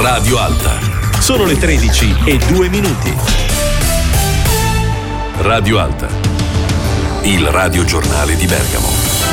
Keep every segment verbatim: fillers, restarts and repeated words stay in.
Radio Alta. Sono le tredici e due minuti. Radio Alta. Il radiogiornale di Bergamo.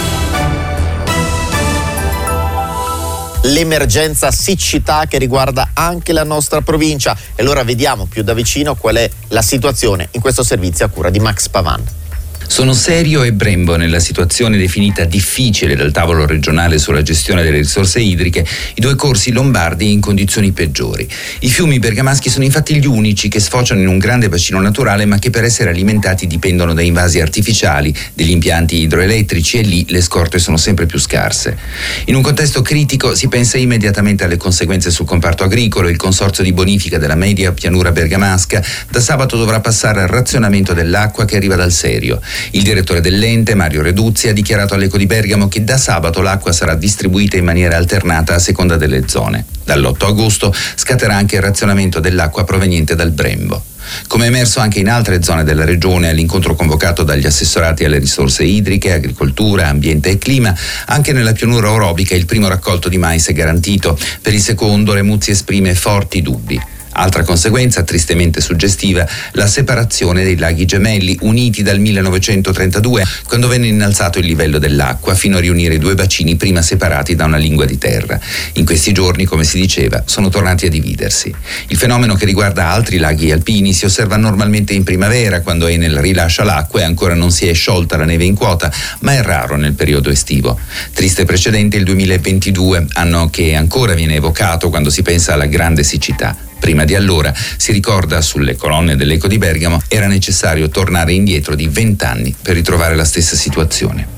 L'emergenza siccità che riguarda anche la nostra provincia. E allora vediamo più da vicino qual è la situazione in questo servizio a cura di Max Pavan. Sono Serio e Brembo nella situazione definita difficile dal tavolo regionale sulla gestione delle risorse idriche, i due corsi lombardi in condizioni peggiori. I fiumi bergamaschi sono infatti gli unici che sfociano in un grande bacino naturale, ma che per essere alimentati dipendono da invasi artificiali, degli impianti idroelettrici, e lì le scorte sono sempre più scarse. In un contesto critico si pensa immediatamente alle conseguenze sul comparto agricolo. Il consorzio di bonifica della media pianura bergamasca da sabato dovrà passare al razionamento dell'acqua che arriva dal Serio. Il direttore dell'ente, Mario Reduzzi, ha dichiarato all'Eco di Bergamo che da sabato l'acqua sarà distribuita in maniera alternata a seconda delle zone. Dall'otto agosto scatterà anche il razionamento dell'acqua proveniente dal Brembo. Come emerso anche in altre zone della regione all'incontro convocato dagli assessorati alle risorse idriche, agricoltura, ambiente e clima, anche nella pianura orobica il primo raccolto di mais è garantito. Per il secondo Remuzzi esprime forti dubbi. Altra conseguenza tristemente suggestiva, la separazione dei laghi gemelli, uniti dal millenovecentotrentadue, quando venne innalzato il livello dell'acqua fino a riunire i due bacini prima separati da una lingua di terra. In questi giorni, come si diceva, sono tornati a dividersi. Il fenomeno, che riguarda altri laghi alpini, si osserva normalmente in primavera, quando Enel rilascia l'acqua e ancora non si è sciolta la neve in quota, ma è raro nel periodo estivo. Triste precedente il duemilaventidue, anno che ancora viene evocato quando si pensa alla grande siccità. Prima di allora, si ricorda sulle colonne dell'Eco di Bergamo, era necessario tornare indietro di vent'anni per ritrovare la stessa situazione.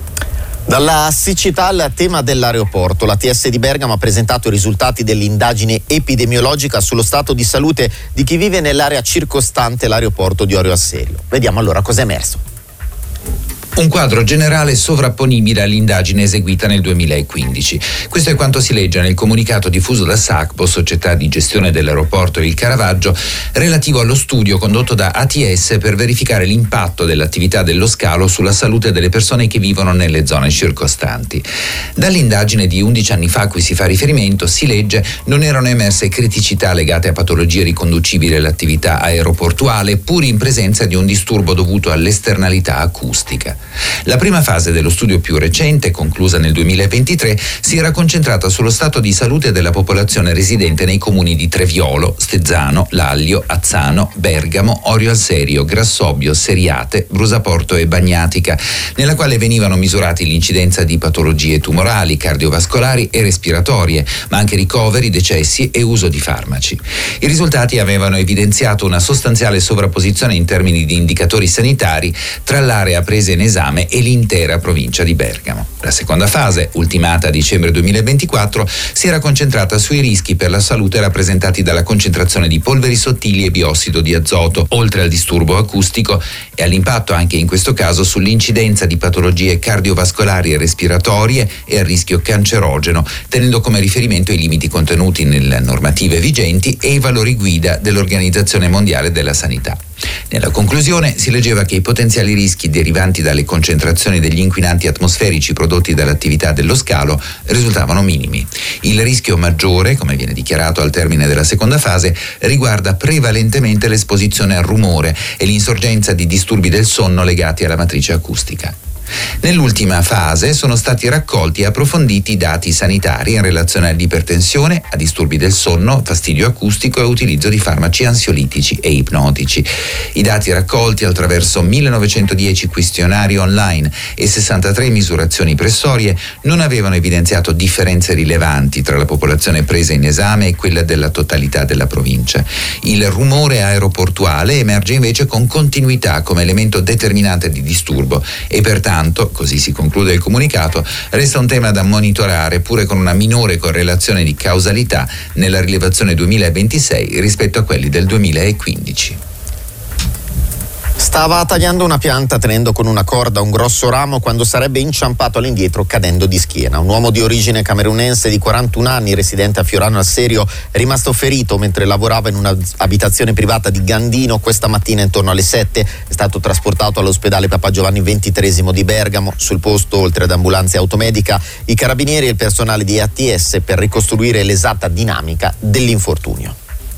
Dalla siccità al tema dell'aeroporto, l'A T S di Bergamo ha presentato i risultati dell'indagine epidemiologica sullo stato di salute di chi vive nell'area circostante l'aeroporto di Orio al Serio. Vediamo allora cosa è emerso. Un quadro generale sovrapponibile all'indagine eseguita nel duemilaquindici. Questo è quanto si legge nel comunicato diffuso da SACPO, Società di Gestione dell'Aeroporto Il Caravaggio, relativo allo studio condotto da A T S per verificare l'impatto dell'attività dello scalo sulla salute delle persone che vivono nelle zone circostanti. Dall'indagine di undici anni fa a cui si fa riferimento si legge: non erano emerse criticità legate a patologie riconducibili all'attività aeroportuale, pur in presenza di un disturbo dovuto all'esternalità acustica. La prima fase dello studio più recente, conclusa nel duemilaventitré, si era concentrata sullo stato di salute della popolazione residente nei comuni di Treviolo, Stezzano, Lallio, Azzano, Bergamo, Orio al Serio, Grassobbio, Seriate, Brusaporto e Bagnatica, nella quale venivano misurati l'incidenza di patologie tumorali, cardiovascolari e respiratorie, ma anche ricoveri, decessi e uso di farmaci. I risultati avevano evidenziato una sostanziale sovrapposizione in termini di indicatori sanitari tra l'area presa in esame e l'intera provincia di Bergamo. La seconda fase, ultimata a dicembre duemilaventiquattro, si era concentrata sui rischi per la salute rappresentati dalla concentrazione di polveri sottili e biossido di azoto, oltre al disturbo acustico, e all'impatto anche in questo caso sull'incidenza di patologie cardiovascolari e respiratorie e al rischio cancerogeno, tenendo come riferimento i limiti contenuti nelle normative vigenti e i valori guida dell'Organizzazione Mondiale della Sanità. Nella conclusione si leggeva che i potenziali rischi derivanti dalle concentrazioni degli inquinanti atmosferici prodotti dall'attività dello scalo risultavano minimi. Il rischio maggiore, come viene dichiarato al termine della seconda fase, riguarda prevalentemente l'esposizione al rumore e l'insorgenza di disturbi del sonno legati alla matrice acustica. Nell'ultima fase sono stati raccolti e approfonditi dati sanitari in relazione all'ipertensione, a disturbi del sonno, fastidio acustico e utilizzo di farmaci ansiolitici e ipnotici. I dati raccolti attraverso millenovecentodieci questionari online e sessantatré misurazioni pressorie non avevano evidenziato differenze rilevanti tra la popolazione presa in esame e quella della totalità della provincia. Il rumore aeroportuale emerge invece con continuità come elemento determinante di disturbo e pertanto, così si conclude il comunicato, resta un tema da monitorare, pure con una minore correlazione di causalità nella rilevazione duemilaventisei rispetto a quelli del duemilaquindici. Stava tagliando una pianta tenendo con una corda un grosso ramo quando sarebbe inciampato all'indietro cadendo di schiena. Un uomo di origine camerunense di quarantuno anni, residente a Fiorano al Serio, è rimasto ferito mentre lavorava in un'abitazione privata di Gandino questa mattina intorno alle sette. È stato trasportato all'ospedale Papa Giovanni ventitreesimo di Bergamo. Sul posto, oltre ad ambulanza e automedica, i carabinieri e il personale di A T S per ricostruire l'esatta dinamica dell'infortunio.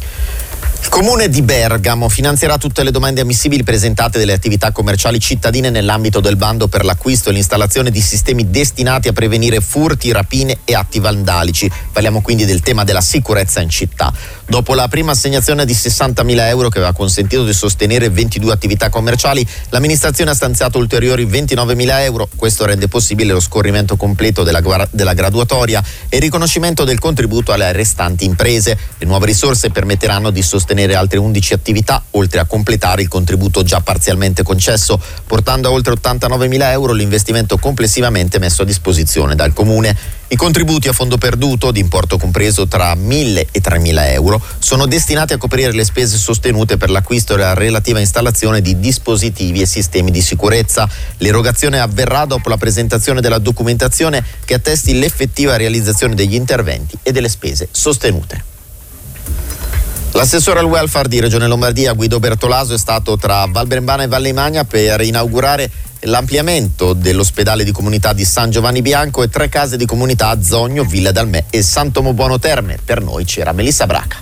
Il Comune di Bergamo finanzierà tutte le domande ammissibili presentate dalle attività commerciali cittadine nell'ambito del bando per l'acquisto e l'installazione di sistemi destinati a prevenire furti, rapine e atti vandalici. Parliamo quindi del tema della sicurezza in città. Dopo la prima assegnazione di sessantamila euro che aveva consentito di sostenere ventidue attività commerciali, l'amministrazione ha stanziato ulteriori ventinovemila euro. Questo rende possibile lo scorrimento completo della, della graduatoria e il riconoscimento del contributo alle restanti imprese. Le nuove risorse permetteranno di sostenere altre undici attività, oltre a completare il contributo già parzialmente concesso, portando a oltre ottantanovemila euro l'investimento complessivamente messo a disposizione dal Comune. I contributi a fondo perduto, di importo compreso tra mille e tremila euro, sono destinati a coprire le spese sostenute per l'acquisto e la relativa installazione di dispositivi e sistemi di sicurezza. L'erogazione avverrà dopo la presentazione della documentazione che attesti l'effettiva realizzazione degli interventi e delle spese sostenute. L'assessore al welfare di Regione Lombardia, Guido Bertolaso, è stato tra Val Brembana e Valle Imagna per inaugurare l'ampliamento dell'ospedale di comunità di San Giovanni Bianco e tre case di comunità a Zogno, Villa Dalmè e Santomo Buono Terme. Per noi c'era Melissa Braca.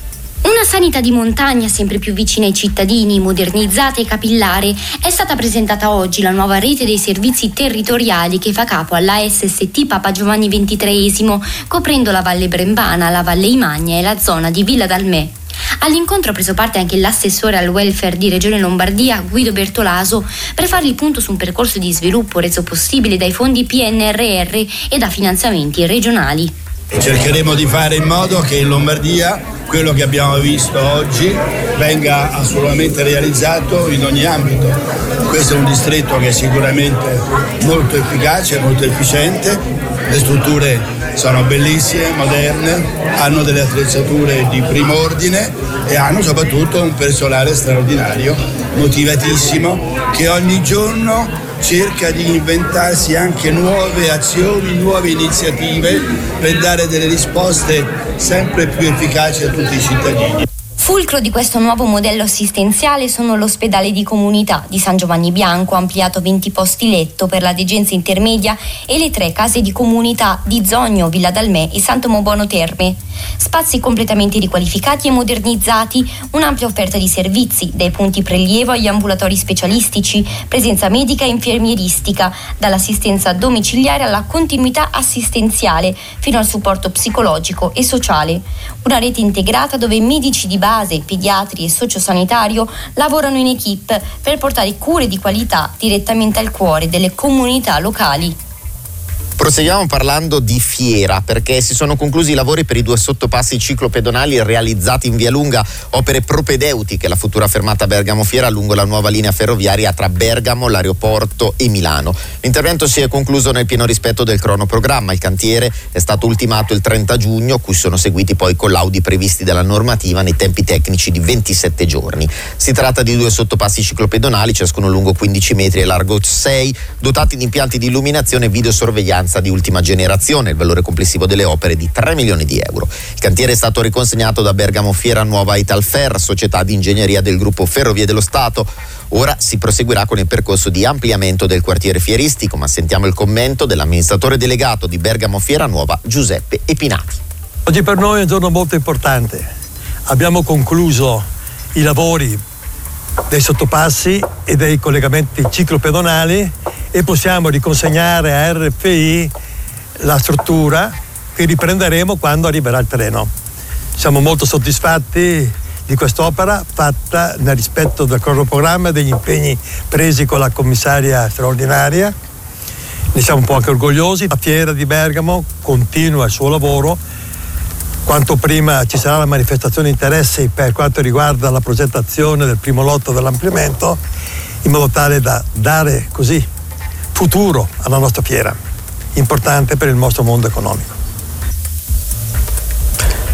Una sanità di montagna sempre più vicina ai cittadini, modernizzata e capillare, è stata presentata oggi la nuova rete dei servizi territoriali che fa capo alla A S S T Papa Giovanni ventitreesimo, coprendo la Valle Brembana, la Valle Imagna e la zona di Villa Dalmè. All'incontro ha preso parte anche l'assessore al welfare di Regione Lombardia, Guido Bertolaso, per fare il punto su un percorso di sviluppo reso possibile dai fondi P N R R e da finanziamenti regionali. Cercheremo di fare in modo che in Lombardia quello che abbiamo visto oggi venga assolutamente realizzato in ogni ambito. Questo è un distretto che è sicuramente molto efficace, molto efficiente, le strutture sono bellissime, moderne, hanno delle attrezzature di primo ordine e hanno soprattutto un personale straordinario, motivatissimo, che ogni giorno cerca di inventarsi anche nuove azioni, nuove iniziative per dare delle risposte sempre più efficaci a tutti i cittadini. Fulcro di questo nuovo modello assistenziale sono l'ospedale di comunità di San Giovanni Bianco, ampliato venti posti letto per la degenza intermedia, e le tre case di comunità di Zogno, Villa Dalmè e Santomo Buono Terme. Spazi completamente riqualificati e modernizzati, un'ampia offerta di servizi, dai punti prelievo agli ambulatori specialistici, presenza medica e infermieristica, dall'assistenza domiciliare alla continuità assistenziale, fino al supporto psicologico e sociale. Una rete integrata dove medici di base, pediatri e sociosanitario lavorano in equipe per portare cure di qualità direttamente al cuore delle comunità locali. Proseguiamo parlando di fiera, perché si sono conclusi i lavori per i due sottopassi ciclopedonali realizzati in Via Lunga, opere propedeutiche alla futura fermata Bergamo Fiera lungo la nuova linea ferroviaria tra Bergamo, l'aeroporto e Milano. L'intervento si è concluso nel pieno rispetto del cronoprogramma. Il cantiere è stato ultimato il trenta giugno, cui sono seguiti poi collaudi previsti dalla normativa nei tempi tecnici di ventisette giorni. Si tratta di due sottopassi ciclopedonali, ciascuno lungo quindici metri e largo sei, dotati di impianti di illuminazione e videosorveglianza di ultima generazione. Il valore complessivo delle opere è di tre milioni di euro. Il cantiere è stato riconsegnato da Bergamo Fiera Nuova Italfer, società di ingegneria del gruppo Ferrovie dello Stato. Ora si proseguirà con il percorso di ampliamento del quartiere fieristico, ma sentiamo il commento dell'amministratore delegato di Bergamo Fiera Nuova, Giuseppe Epinati. Oggi per noi è un giorno molto importante. Abbiamo concluso i lavori dei sottopassi e dei collegamenti ciclopedonali e possiamo riconsegnare a R F I la struttura che riprenderemo quando arriverà il treno. Siamo molto soddisfatti di quest'opera fatta nel rispetto del cronoprogramma e degli impegni presi con la commissaria straordinaria. Ne siamo un po' anche orgogliosi. La Fiera di Bergamo continua il suo lavoro. Quanto prima ci sarà la manifestazione di interessi per quanto riguarda la progettazione del primo lotto dell'ampliamento, in modo tale da dare così futuro alla nostra fiera, importante per il nostro mondo economico.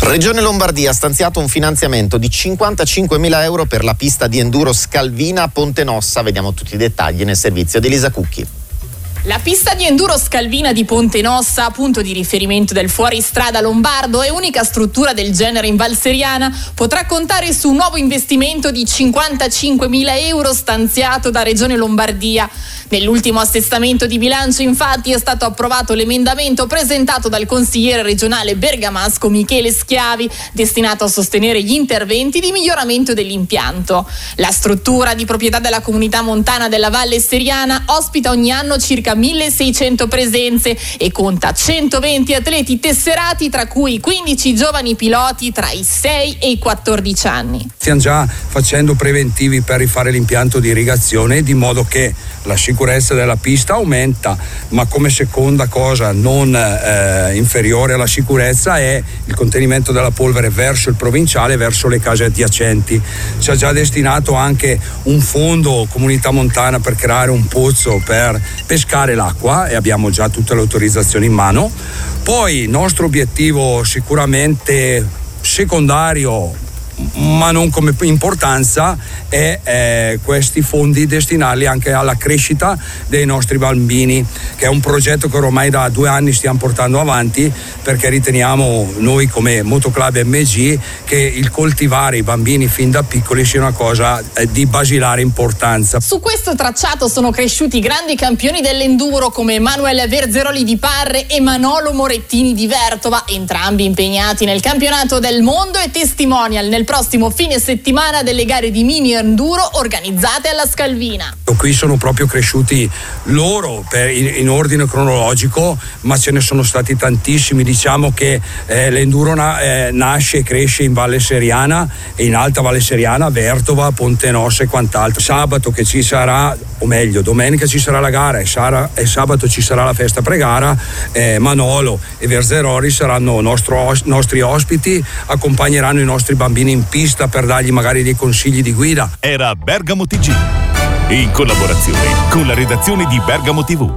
Regione Lombardia ha stanziato un finanziamento di cinquantacinquemila euro per la pista di enduro Scalvina a Ponte Nossa. Vediamo tutti i dettagli nel servizio di Elisa Cucchi. La pista di enduro Scalvina di Ponte Nossa, punto di riferimento del fuoristrada lombardo e unica struttura del genere in Val Seriana, potrà contare su un nuovo investimento di cinquantacinquemila euro stanziato da Regione Lombardia. Nell'ultimo assestamento di bilancio, infatti, è stato approvato l'emendamento presentato dal consigliere regionale bergamasco Michele Schiavi, destinato a sostenere gli interventi di miglioramento dell'impianto. La struttura, di proprietà della comunità montana della Valle Seriana, ospita ogni anno circa milleseicento presenze e conta centoventi atleti tesserati, tra cui quindici giovani piloti tra i sei e i quattordici anni. Stiamo già facendo preventivi per rifare l'impianto di irrigazione, di modo che la sicurezza della pista aumenta, ma come seconda cosa non eh, inferiore alla sicurezza è il contenimento della polvere verso il provinciale, verso le case adiacenti. Ci ha già destinato anche un fondo comunità montana per creare un pozzo per pescare l'acqua e abbiamo già tutte le autorizzazioni in mano. Poi nostro obiettivo sicuramente secondario, ma non come importanza, è eh, questi fondi destinarli anche alla crescita dei nostri bambini, che è un progetto che ormai da due anni stiamo portando avanti, perché riteniamo noi come Motoclub M G che il coltivare i bambini fin da piccoli sia una cosa eh, di basilare importanza. Su questo tracciato sono cresciuti grandi campioni dell'enduro come Emanuele Verzeroli di Parre e Manolo Morettini di Vertova, entrambi impegnati nel campionato del mondo e testimonial nel prossimo fine settimana delle gare di mini enduro organizzate alla Scalvina. Qui sono proprio cresciuti loro per, in, in ordine cronologico, ma ce ne sono stati tantissimi. Diciamo che eh, l'enduro na, eh, nasce e cresce in Valle Seriana e in Alta Valle Seriana, Vertova, Ponte Nossa e quant'altro. Sabato che ci sarà, o meglio domenica ci sarà la gara e, Sara, e sabato ci sarà la festa pregara, eh, Manolo e Verzeroli saranno nostro, nostri ospiti, accompagneranno i nostri bambini in pista per dargli magari dei consigli di guida. Era Bergamo T G, in collaborazione con la redazione di Bergamo tivù.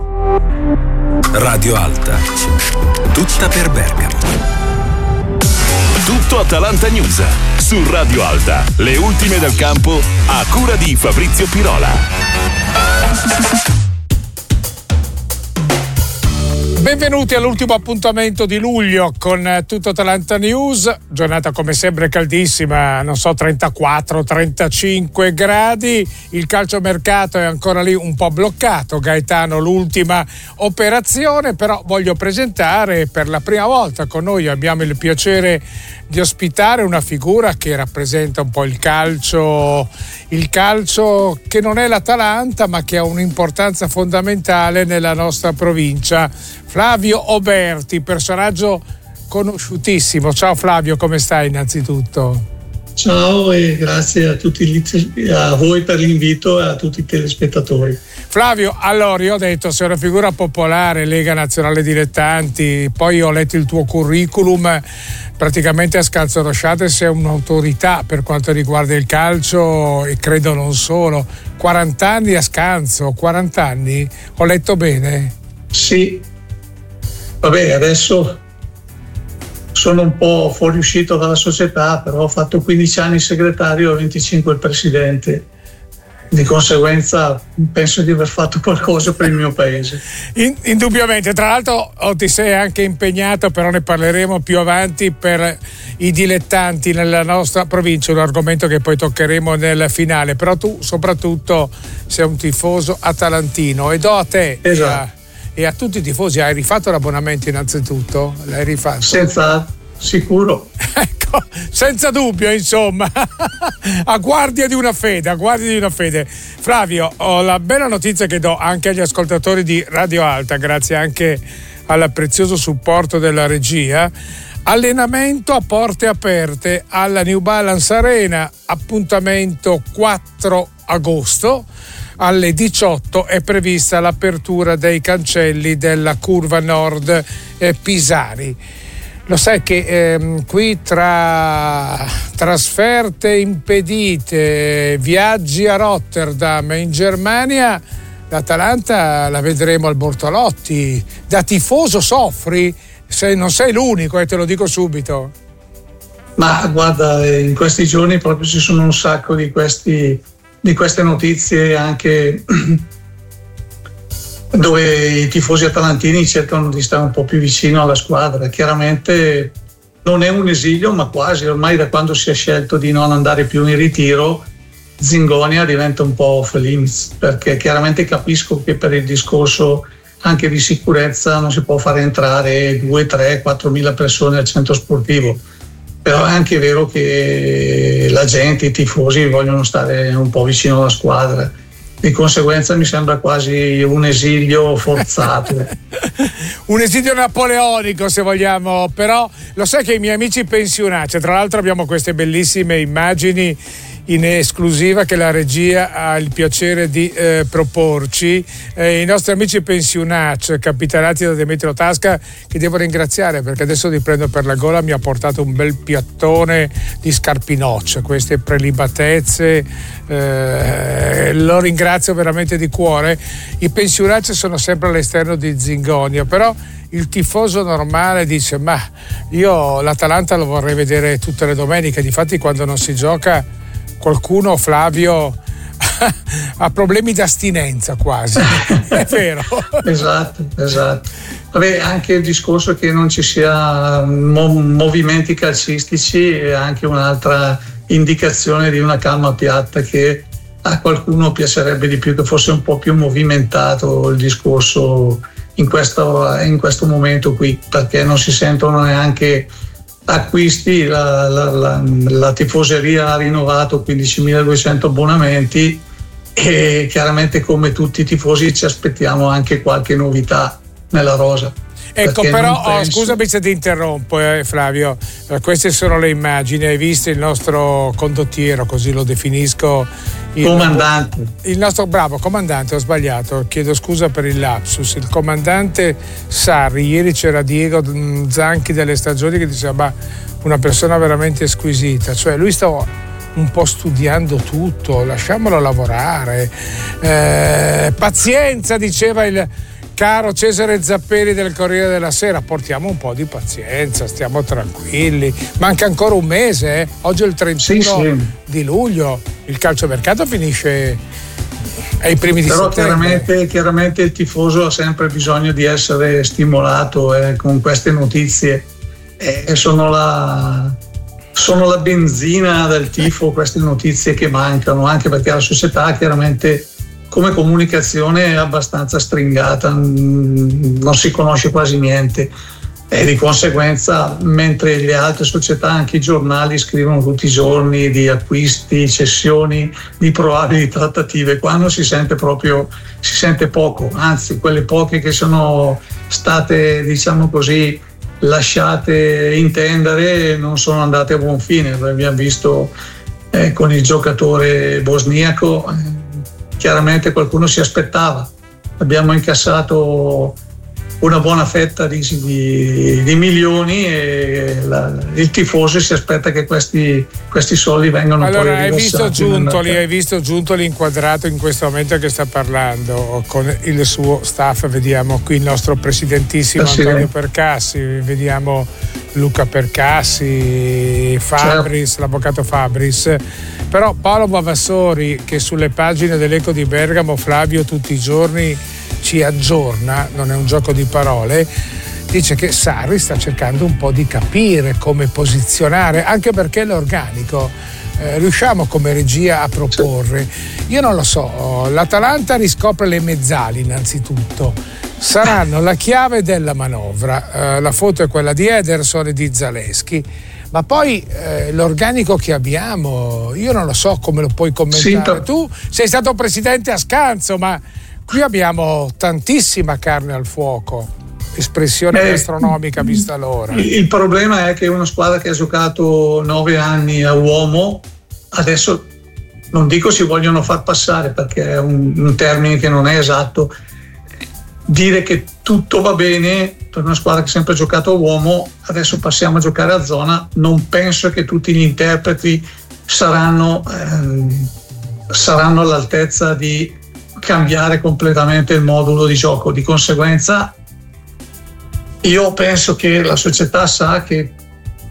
Radio Alta, tutta per Bergamo. Tutto Atalanta News su Radio Alta, le ultime del campo a cura di Fabrizio Pirola. Benvenuti all'ultimo appuntamento di luglio con Tutto Atalanta News, giornata come sempre caldissima, non so, trentaquattro trentacinque gradi, il calciomercato è ancora lì un po' bloccato, Gaetano l'ultima operazione, però voglio presentare per la prima volta con noi, abbiamo il piacere di ospitare una figura che rappresenta un po' il calcio, il calcio che non è l'Atalanta ma che ha un'importanza fondamentale nella nostra provincia. Flavio Oberti, personaggio conosciutissimo. Ciao Flavio, come stai innanzitutto? Ciao e grazie a tutti, a voi per l'invito e a tutti i telespettatori. Flavio, allora io ho detto sei una figura popolare, Lega Nazionale Dilettanti, poi ho letto il tuo curriculum, praticamente a scalzorosciate sei un'autorità per quanto riguarda il calcio e credo non solo. quaranta anni a Scanzo, quaranta anni? Ho letto bene? Sì, vabbè adesso sono un po' fuoriuscito dalla società, però ho fatto quindici anni segretario e venticinque il presidente. Di conseguenza penso di aver fatto qualcosa per il mio paese. Indubbiamente, tra l'altro oh, ti sei anche impegnato, però ne parleremo più avanti, per i dilettanti nella nostra provincia, un argomento che poi toccheremo nel finale, però tu soprattutto sei un tifoso atalantino e do a te esatto. e, a, e a tutti i tifosi, hai rifatto l'abbonamento innanzitutto? L'hai rifatto? Senza, sicuro. Ecco, senza dubbio, insomma, a guardia di una fede, a guardia di una fede. Flavio, ho la bella notizia che do anche agli ascoltatori di Radio Alta, grazie anche al prezioso supporto della regia. Allenamento a porte aperte alla New Balance Arena, appuntamento quattro agosto. Alle diciotto è prevista l'apertura dei cancelli della curva nord eh, Pisani. Lo sai che ehm, qui tra trasferte impedite, viaggi a Rotterdam e in Germania, l'Atalanta la vedremo al Bortolotti. Da tifoso soffri, se non sei l'unico, e eh, te lo dico subito. Ma guarda, in questi giorni proprio ci sono un sacco di, questi, di queste notizie anche dove i tifosi atalantini cercano di stare un po' più vicino alla squadra. Chiaramente non è un esilio, ma quasi, ormai da quando si è scelto di non andare più in ritiro, Zingonia diventa un po' off limits, perché chiaramente capisco che per il discorso anche di sicurezza non si può fare entrare due, tre, quattromila persone al centro sportivo, però è anche vero che la gente, i tifosi vogliono stare un po' vicino alla squadra, di conseguenza mi sembra quasi un esilio forzato. Un esilio napoleonico, se vogliamo, però lo sai che i miei amici pensionati, tra l'altro abbiamo queste bellissime immagini in esclusiva che la regia ha il piacere di eh, proporci, eh, i nostri amici pensionati capitanati da Demetrio Tasca, che devo ringraziare perché adesso li prendo per la gola, mi ha portato un bel piattone di scarpinocce, queste prelibatezze, eh, lo ringrazio veramente di cuore. I pensionati sono sempre all'esterno di Zingonia, però il tifoso normale dice ma io l'Atalanta lo vorrei vedere tutte le domeniche, difatti quando non si gioca qualcuno, Flavio, ha problemi d'astinenza quasi, è vero? Esatto, esatto. Vabbè, anche il discorso che non ci sia mo- movimenti calcistici è anche un'altra indicazione di una calma piatta che a qualcuno piacerebbe di più che fosse un po' più movimentato il discorso in questo, in questo momento qui, perché non si sentono neanche acquisti, la, la, la, la tifoseria ha rinnovato quindicimiladuecento abbonamenti e chiaramente come tutti i tifosi ci aspettiamo anche qualche novità nella rosa. Ecco, però penso... oh, scusami se ti interrompo, eh, Flavio, eh, queste sono le immagini, hai visto il nostro condottiero, così lo definisco, il comandante, il nostro bravo comandante, ho sbagliato, chiedo scusa per il lapsus, il comandante Sarri. Ieri c'era Diego Zanchi delle Stagioni che diceva ma una persona veramente squisita, cioè lui stava un po' studiando tutto, lasciamolo lavorare, eh, pazienza, diceva il caro Cesare Zapperi del Corriere della Sera, portiamo un po' di pazienza, stiamo tranquilli, manca ancora un mese, eh? Oggi è il trentuno sì, sì. di luglio, il calciomercato finisce ai primi di però settembre. Chiaramente, chiaramente il tifoso ha sempre bisogno di essere stimolato eh, con queste notizie e eh, sono la, sono la benzina del tifo, queste notizie che mancano, anche perché la società chiaramente come comunicazione è abbastanza stringata, non si conosce quasi niente e di conseguenza mentre le altre società, anche i giornali, scrivono tutti i giorni di acquisti, cessioni, di probabili trattative, quando si sente proprio, si sente poco, anzi quelle poche che sono state, diciamo così, lasciate intendere non sono andate a buon fine. Abbiamo visto eh, con il giocatore bosniaco, eh, chiaramente qualcuno si aspettava, abbiamo incassato una buona fetta di, di, di milioni e la, il tifoso si aspetta che questi, questi soldi vengano allora, poi riversati. Hai visto Giuntoli, hai visto Giuntoli inquadrato in questo momento che sta parlando con il suo staff, vediamo qui il nostro presidentissimo Presidente. Antonio Percassi, vediamo Luca Percassi, Fabris, certo. L'avvocato Fabris. Però Paolo Bavassori, che sulle pagine dell'Eco di Bergamo, Flavio, tutti i giorni ci aggiorna, non è un gioco di parole, dice che Sarri sta cercando un po' di capire come posizionare, anche perché l'organico eh, riusciamo come regia a proporre. Io non lo so, l'Atalanta riscopre le mezzali innanzitutto, saranno la chiave della manovra, eh, la foto è quella di Ederson e di Zaleschi. Ma poi eh, l'organico che abbiamo, io non lo so come lo puoi commentare. Sì, per... Tu sei stato presidente a Scanzo, ma qui abbiamo tantissima carne al fuoco, espressione eh, gastronomica vista l'ora. Il problema è che una squadra che ha giocato nove anni a uomo, adesso non dico si vogliono far passare perché è un, un termine che non è esatto, dire che tutto va bene per una squadra che ha sempre giocato a uomo, adesso passiamo a giocare a zona, non penso che tutti gli interpreti saranno, ehm, saranno all'altezza di cambiare completamente il modulo di gioco. Di conseguenza io penso che la società sa che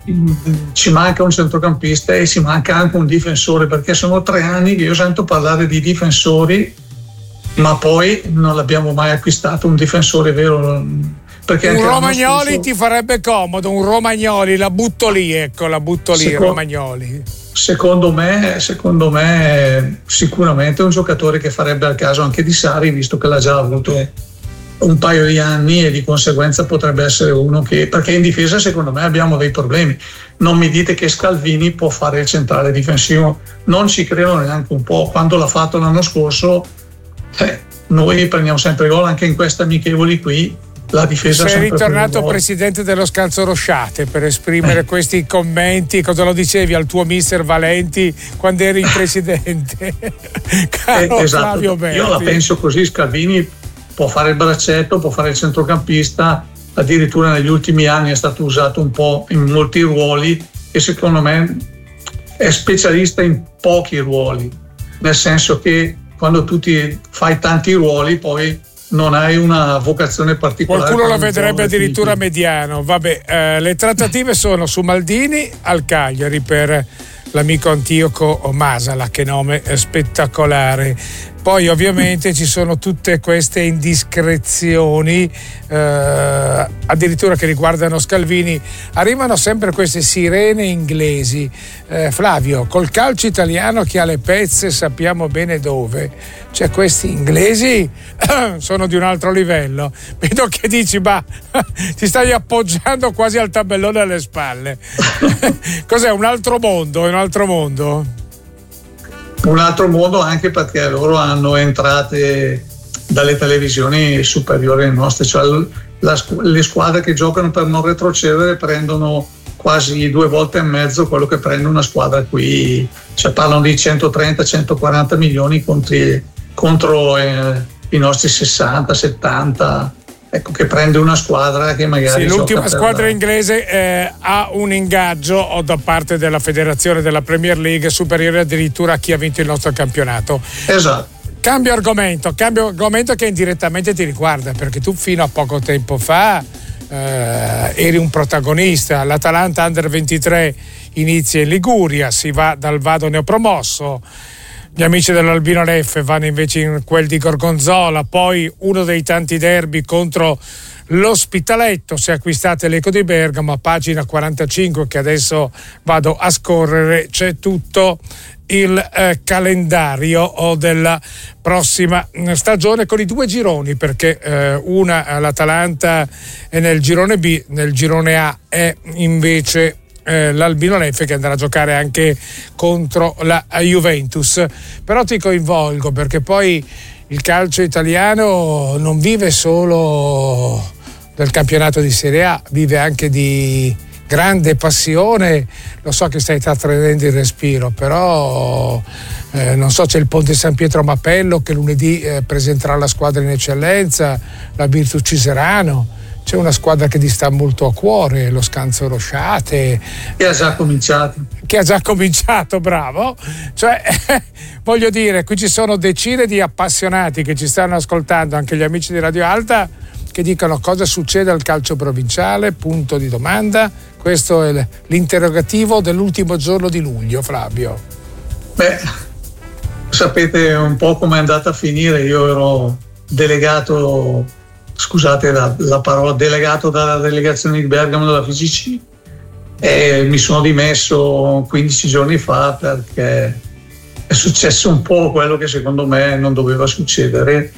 ci manca un centrocampista e ci manca anche un difensore, perché sono tre anni che io sento parlare di difensori, ma poi non l'abbiamo mai acquistato un difensore vero. Perché un Romagnoli scorso... ti farebbe comodo, un Romagnoli, la butto lì, ecco, la butto lì, Secondo... Romagnoli. Secondo me, secondo me sicuramente è un giocatore che farebbe al caso anche di Sarri, visto che l'ha già avuto un paio di anni, e di conseguenza potrebbe essere uno che, perché in difesa secondo me abbiamo dei problemi. Non mi dite che Scalvini può fare il centrale difensivo, non ci credo neanche un po'. Quando l'ha fatto l'anno scorso, eh, noi prendiamo sempre gol, anche in queste amichevoli qui la difesa. Sei ritornato presidente dello Scalzorosciate per esprimere eh. questi commenti. Cosa lo dicevi al tuo mister Valenti quando eri presidente? Caro eh, esatto. Flavio Berti. Io la penso così: Scalvini può fare il braccetto, può fare il centrocampista, addirittura negli ultimi anni è stato usato un po' in molti ruoli, e secondo me è specialista in pochi ruoli, nel senso che quando tu ti fai tanti ruoli poi non hai una vocazione particolare. Qualcuno la vedrebbe addirittura mediano. Vabbè, eh, le trattative sono su Maldini al Cagliari per l'amico Antioco Masala, che nome spettacolare. Poi ovviamente ci sono tutte queste indiscrezioni, eh, addirittura che riguardano Scalvini. Arrivano sempre queste sirene inglesi. Eh, Flavio, col calcio italiano che ha le pezze sappiamo bene dove, cioè questi inglesi sono di un altro livello. Vedo che dici, ma ti stai appoggiando quasi al tabellone alle spalle. Cos'è, un altro mondo? È un altro mondo? Un altro modo, anche perché loro hanno entrate dalle televisioni superiori alle nostre, cioè la, le squadre che giocano per non retrocedere prendono quasi due volte e mezzo quello che prende una squadra qui, cioè parlano di centotrenta centoquaranta milioni contro, contro eh, i nostri sessanta settanta, ecco, che prende una squadra che magari sì, l'ultima squadra la... inglese eh, ha un ingaggio da parte della federazione della Premier League superiore addirittura a chi ha vinto il nostro campionato. Esatto. Cambio argomento, cambio argomento che indirettamente ti riguarda, perché tu fino a poco tempo fa eh, eri un protagonista. L'Atalanta Under ventitré inizia in Liguria, si va dal Vado neopromosso. Gli amici dell'Albino Leffe vanno invece in quel di Gorgonzola, poi uno dei tanti derby contro l'Ospitaletto. Se acquistate l'Eco di Bergamo, a pagina quarantacinque, che adesso vado a scorrere, c'è tutto il eh, calendario della prossima stagione con i due gironi, perché eh, una l'Atalanta è nel girone B, nel girone A è invece Eh, l'Albino Leffe, che andrà a giocare anche contro la Juventus. Però ti coinvolgo perché poi il calcio italiano non vive solo del campionato di Serie A, vive anche di grande passione. Lo so che stai trattenendo il respiro, però eh, non so, c'è il Ponte San Pietro Mapello che lunedì eh, presenterà la squadra in eccellenza, la Virtus Ciserano. C'è una squadra che ti sta molto a cuore, lo Scalzorosciate, che ha già cominciato che ha già cominciato, bravo. Cioè voglio dire, qui ci sono decine di appassionati che ci stanno ascoltando, anche gli amici di Radio Alta, che dicono cosa succede al calcio provinciale, punto di domanda. Questo è l'interrogativo dell'ultimo giorno di luglio. Flavio, beh, sapete un po' come è andata a finire. Io ero delegato, scusate la, la parola, delegato dalla delegazione di Bergamo della F I G C, e mi sono dimesso quindici giorni fa perché è successo un po' quello che secondo me non doveva succedere,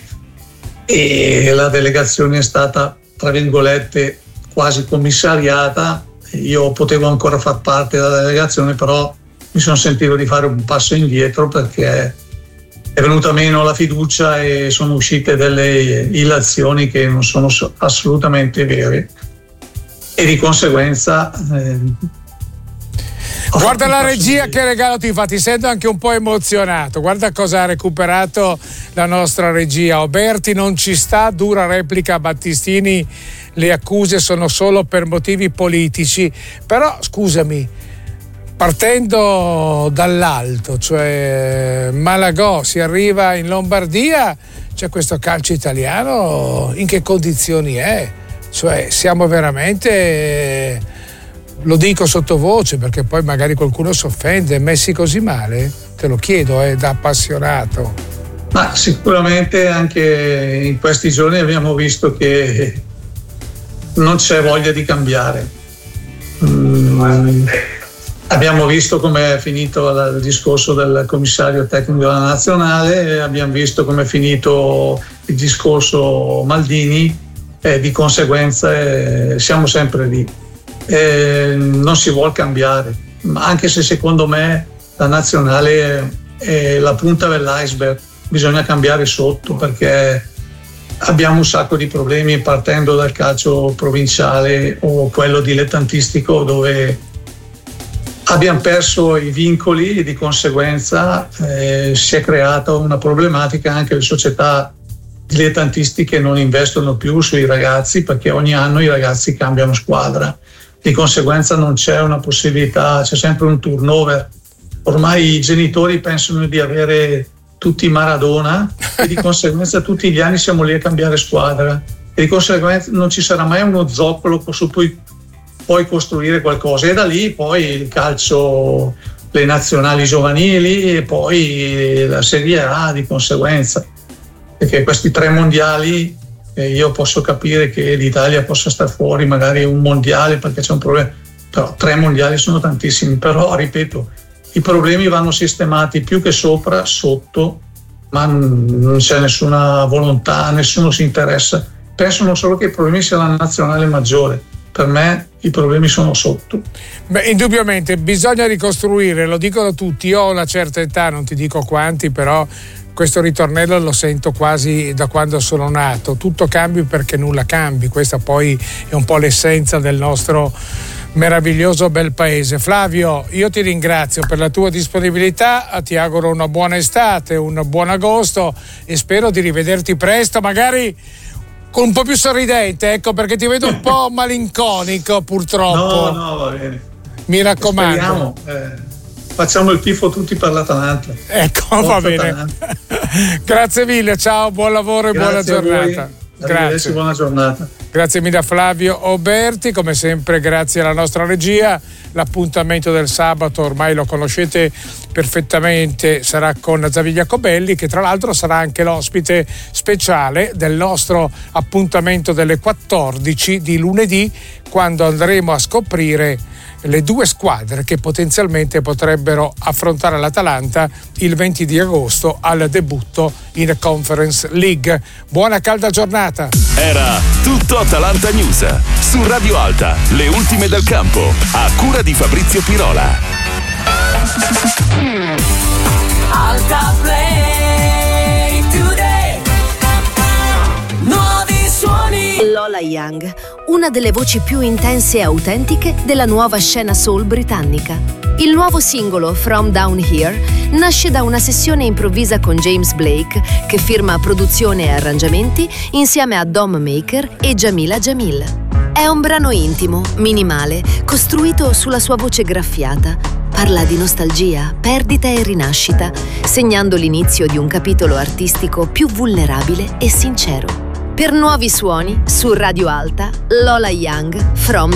e la delegazione è stata, tra virgolette, quasi commissariata. Io potevo ancora far parte della delegazione, però mi sono sentito di fare un passo indietro perché è venuta meno la fiducia e sono uscite delle illazioni che non sono assolutamente vere, e di conseguenza eh, guarda la regia che regalo ti fa, ti sento anche un po' emozionato. Guarda cosa ha recuperato la nostra regia. Oberti non ci sta, dura replica a Battistini, le accuse sono solo per motivi politici. Però scusami, partendo dall'alto, cioè Malagò, si arriva in Lombardia, c'è questo calcio italiano, in che condizioni è? Cioè siamo veramente Lo dico sottovoce perché poi magari qualcuno si offende. Messi così male? Te lo chiedo, eh, da appassionato. Ma sicuramente anche in questi giorni abbiamo visto che non c'è voglia di cambiare. Mm, abbiamo visto come è finito il discorso del commissario tecnico della nazionale, abbiamo visto come è finito il discorso Maldini e di conseguenza eh, siamo sempre lì. Eh, non si vuol cambiare, ma anche se secondo me la nazionale è la punta dell'iceberg, bisogna cambiare sotto perché abbiamo un sacco di problemi partendo dal calcio provinciale o quello dilettantistico dove abbiamo perso i vincoli e di conseguenza eh, si è creata una problematica. Anche le società dilettantistiche non investono più sui ragazzi perché ogni anno i ragazzi cambiano squadra, di conseguenza non c'è una possibilità, c'è sempre un turnover. Ormai i genitori pensano di avere tutti Maradona e di conseguenza tutti gli anni siamo lì a cambiare squadra e di conseguenza non ci sarà mai uno zoccolo su cui puoi costruire qualcosa, e da lì poi il calcio, le nazionali giovanili e poi la Serie A di conseguenza, perché questi tre mondiali eh, io posso capire che l'Italia possa star fuori magari un mondiale perché c'è un problema, però tre mondiali sono tantissimi. Però ripeto, i problemi vanno sistemati più che sopra, sotto, ma non c'è nessuna volontà, nessuno si interessa. Pensano solo che i problemi siano la nazionale maggiore. Per me i problemi sono sotto. Beh, indubbiamente bisogna ricostruire, lo dicono tutti. Io ho una certa età, non ti dico quanti, però questo ritornello lo sento quasi da quando sono nato. Tutto cambi perché nulla cambi. Questa poi è un po' l'essenza del nostro meraviglioso bel paese. Flavio, io ti ringrazio per la tua disponibilità, ti auguro una buona estate, un buon agosto e spero di rivederti presto, magari con un po' più sorridente, ecco, perché ti vedo un po' malinconico purtroppo. No, no, va bene. Mi raccomando. Speriamo, eh, facciamo il tifo tutti per l'Atalanta. Ecco, Forza va bene. Atalanta. Grazie mille, ciao, buon lavoro e Grazie buona giornata. Grazie, buona giornata. Grazie mille a Flavio Oberti, come sempre grazie alla nostra regia. L'appuntamento del sabato ormai lo conoscete perfettamente, sarà con Zaviglia Jacobelli, che tra l'altro sarà anche l'ospite speciale del nostro appuntamento delle quattordici di lunedì, quando andremo a scoprire le due squadre che potenzialmente potrebbero affrontare l'Atalanta il venti di agosto al debutto in Conference League. Buona calda giornata. Era tutto Atalanta News su Radio Alta, le ultime del campo, a cura di Fabrizio Pirola. Alta Play Today. Nuovi suoni. Lola Young, una delle voci più intense e autentiche della nuova scena soul britannica. Il nuovo singolo From Down Here nasce da una sessione improvvisa con James Blake, che firma produzione e arrangiamenti insieme a Dom Maker e Jamila Jamil. È un brano intimo, minimale, costruito sulla sua voce graffiata. Parla di nostalgia, perdita e rinascita, segnando l'inizio di un capitolo artistico più vulnerabile e sincero. Per nuovi suoni, su Radio Alta, Lola Young, From